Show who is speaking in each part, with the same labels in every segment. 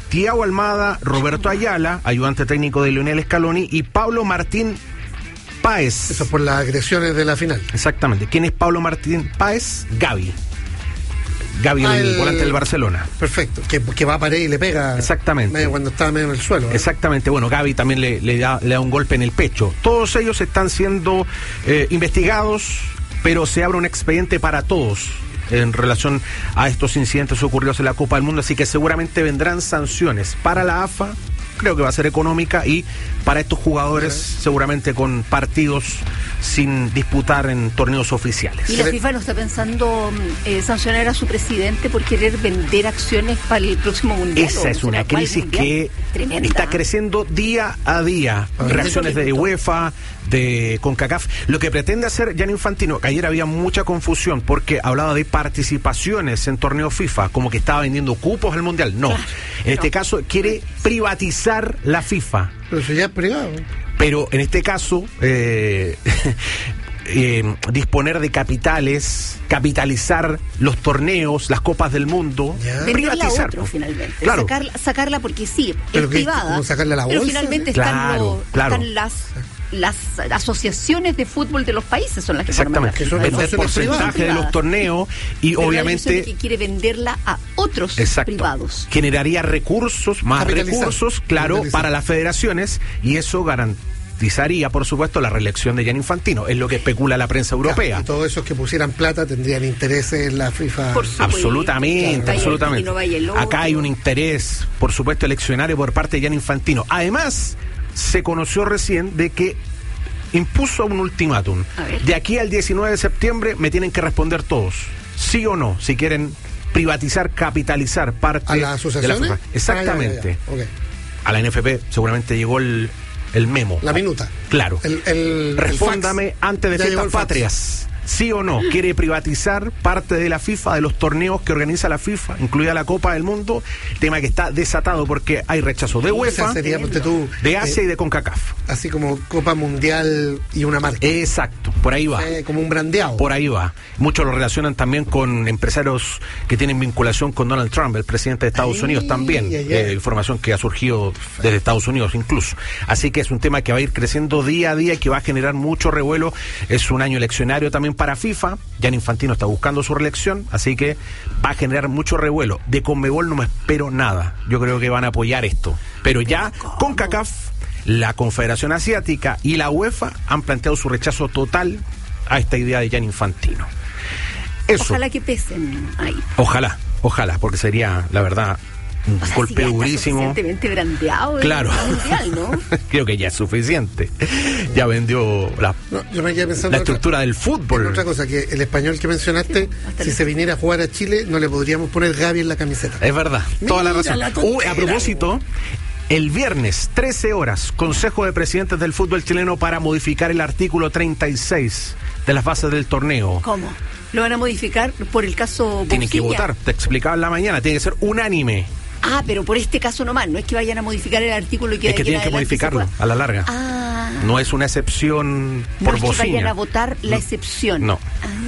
Speaker 1: Thiago Almada, Roberto Ayala, ayudante técnico de Lionel Scaloni, y Pablo Martín Páez.
Speaker 2: Eso por las agresiones de la final.
Speaker 1: Exactamente. ¿Quién es Pablo Martín Páez? Gavi, el volante del Barcelona.
Speaker 2: Perfecto, que va a pared y le pega.
Speaker 1: Exactamente.
Speaker 2: Cuando está medio en el suelo.
Speaker 1: Exactamente. Bueno, Gavi también le da un golpe en el pecho. Todos ellos están siendo investigados, pero se abre un expediente para todos en relación a estos incidentes ocurridos en la Copa del Mundo, así que seguramente vendrán sanciones para la AFA. Creo que va a ser económica, y para estos jugadores seguramente con partidos sin disputar en torneos oficiales.
Speaker 3: ¿Y la FIFA no está pensando sancionar a su presidente por querer vender acciones para el próximo mundial?
Speaker 1: Esa es una crisis que está creciendo día a día. Reacciones de UEFA, de CONCACAF. Lo que pretende hacer Gianni Infantino, que ayer había mucha confusión porque hablaba de participaciones en torneos FIFA, como que estaba vendiendo cupos al mundial. No, en este caso quiere privatizar la FIFA.
Speaker 2: Pero eso ya es privado.
Speaker 1: Pero en este caso, disponer de capitalizar los torneos, las copas del mundo,
Speaker 3: privatizar. Otro, finalmente. Claro. Sacarla porque sí, pero es privada.
Speaker 2: ¿Cómo sacarla a la bolsa?
Speaker 3: Pero finalmente están las asociaciones de fútbol de los países son las que
Speaker 1: exactamente vender porcentaje de los torneos y pero obviamente
Speaker 3: que quiere venderla a otros privados.
Speaker 1: Generaría más recursos, claro, para las federaciones, y eso garantizaría, por supuesto, la reelección de Gianni Infantino. Es lo que especula la prensa europea.
Speaker 2: Claro, y todos esos que pusieran plata tendrían intereses en la FIFA.
Speaker 1: Absolutamente. Acá hay un interés, por supuesto, eleccionario por parte de Gianni Infantino. Además, se conoció recién de que impuso un ultimátum. De aquí al 19 de septiembre me tienen que responder todos, sí o no, si quieren privatizar, capitalizar parte
Speaker 2: ¿a las asociaciones?
Speaker 1: De la FIFA. Exactamente.
Speaker 2: Okay.
Speaker 1: A la NFP seguramente llegó el memo.
Speaker 2: La minuta.
Speaker 1: Claro. Respóndame antes de Fiestas Patrias. ¿Sí o no? ¿Quiere privatizar parte de la FIFA, de los torneos que organiza la FIFA, incluida la Copa del Mundo? Tema que está desatado porque hay rechazo de UEFA, de Asia y de CONCACAF.
Speaker 2: Así como Copa Mundial y una marca.
Speaker 1: Exacto, por ahí va.
Speaker 2: Como un brandeado.
Speaker 1: Por ahí va. Muchos lo relacionan también con empresarios que tienen vinculación con Donald Trump, el presidente de Estados Unidos también. Información que ha surgido desde Estados Unidos incluso. Así que es un tema que va a ir creciendo día a día y que va a generar mucho revuelo. Es un año eleccionario también para FIFA. Gianni Infantino está buscando su reelección, así que va a generar mucho revuelo. De Conmebol no me espero nada. Yo creo que van a apoyar esto. Pero ya CONCACAF, la Confederación Asiática y la UEFA han planteado su rechazo total a esta idea de Gianni Infantino. Eso.
Speaker 3: Ojalá que pesen ahí.
Speaker 1: Ojalá, porque sería, la verdad, un golpe durísimo.
Speaker 3: Suficientemente brandeado.
Speaker 1: Claro.
Speaker 3: Mundial, ¿no?
Speaker 1: Creo que ya es suficiente. Ya vendió la estructura del fútbol.
Speaker 2: Otra cosa, que el español que mencionaste, si se viniera a jugar a Chile, no le podríamos poner Gavi en la camiseta.
Speaker 1: Es verdad, toda la razón. A propósito, el viernes, 13 horas, Consejo de Presidentes del Fútbol Chileno para modificar el artículo 36 de las bases del torneo.
Speaker 3: ¿Cómo? ¿Lo van a modificar por el caso Bociña?
Speaker 1: Tienen que votar, te explicaba en la mañana, tiene que ser unánime.
Speaker 3: Ah, pero por este caso nomás, no es que vayan a modificar el artículo y que...
Speaker 1: Es que tienen que modificarlo a la larga. No es una excepción por Bociña. No es que vayan
Speaker 3: a votar la excepción.
Speaker 1: No.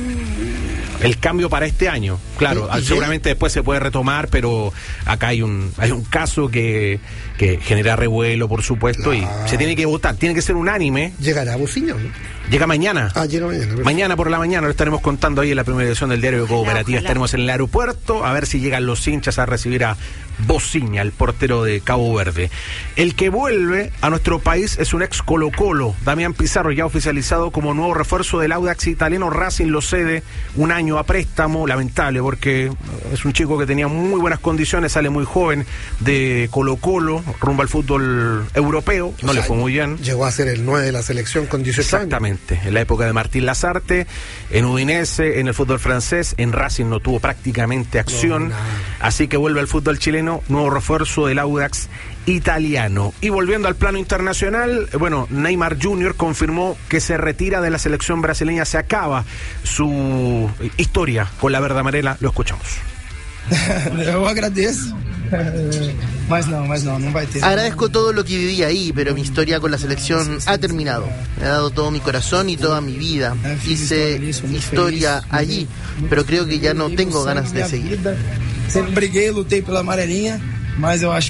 Speaker 1: El cambio para este año, claro, seguramente después se puede retomar, pero acá hay un caso que genera revuelo, por supuesto, y se tiene que votar, tiene que ser unánime.
Speaker 2: ¿Llegará a Bociña o no?
Speaker 1: Llega mañana.
Speaker 2: Llega mañana. Perfecto.
Speaker 1: Mañana por la mañana lo estaremos contando ahí en la primera edición del Diario de Cooperativa. Estaremos en el aeropuerto a ver si llegan los hinchas a recibir a Bociña, el portero de Cabo Verde. El que vuelve a nuestro país es un ex Colo-Colo, Damián Pizarro, ya oficializado como nuevo refuerzo del Audax italiano. Racing lo cede un año a préstamo, lamentable porque es un chico que tenía muy buenas condiciones, sale muy joven de Colo-Colo, rumbo al fútbol europeo, no le fue muy bien.
Speaker 2: Llegó a ser el 9 de la selección con 18 años.
Speaker 1: Exactamente, en la época de Martín Lazarte, en Udinese, en el fútbol francés, en Racing no tuvo prácticamente acción, así que vuelve al fútbol chileno, nuevo refuerzo del Audax italiano. Y volviendo al plano internacional, bueno, Neymar Jr. confirmó que se retira de la selección brasileña, se acaba su historia con la verde amarela, lo escuchamos.
Speaker 4: Eu agradeço, mas não vai ter.
Speaker 5: Agradezco todo lo que viví ahí, pero mi historia con la selección ha terminado. Me ha dado todo mi corazón y toda mi vida. Hice historia allí, pero creo que ya no tengo ganas de seguir.
Speaker 4: Sempre briguei, lutei pela amarelinha, mas eu acho